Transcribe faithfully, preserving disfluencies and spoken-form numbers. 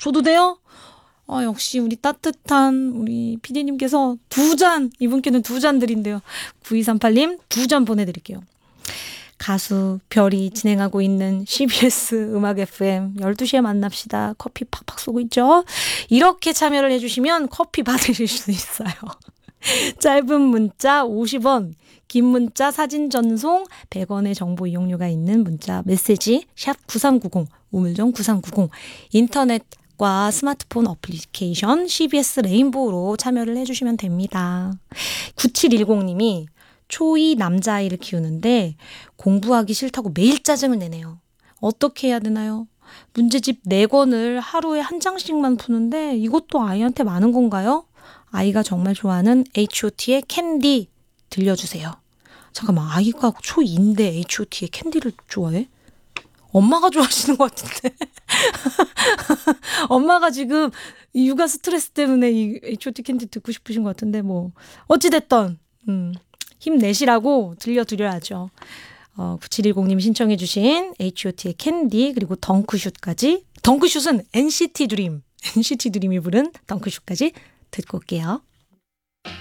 줘도 돼요? 아, 역시 우리 따뜻한 우리 피디님께서 두 잔, 이분께는 두 잔 드린대요. 구이삼팔 님 두 잔 보내드릴게요. 가수 별이 진행하고 있는 씨비에스 음악 에프엠 열두 시에 만납시다. 커피 팍팍 쏘고 있죠? 이렇게 참여를 해주시면 커피 받으실 수 있어요. 짧은 문자 오십 원, 긴 문자 사진 전송 백 원의 정보 이용료가 있는 문자 메시지 샵 구삼구공, 우물정 구삼구공, 인터넷과 스마트폰 어플리케이션 씨비에스 레인보우로 참여를 해주시면 됩니다. 구칠일공 님이 초이 남자아이를 키우는데 공부하기 싫다고 매일 짜증을 내네요. 어떻게 해야 되나요? 문제집 네 권을 하루에 한 장씩만 푸는데 이것도 아이한테 많은 건가요? 아이가 정말 좋아하는 에이치 오 티의 캔디 들려주세요. 잠깐만, 아이가 초이인데 에이치 오 티의 캔디를 좋아해? 엄마가 좋아하시는 것 같은데. 엄마가 지금 육아 스트레스 때문에 이 에이치 오 티 캔디 듣고 싶으신 것 같은데 뭐 어찌됐던 음, 힘내시라고 들려드려야죠. 어, 구칠일공 님 신청해 주신 에이치 오 티의 캔디 그리고 덩크슛까지, 덩크슛은 엔시티 드림 엔시티 드림이 부른 덩크슛까지 듣고 올게요.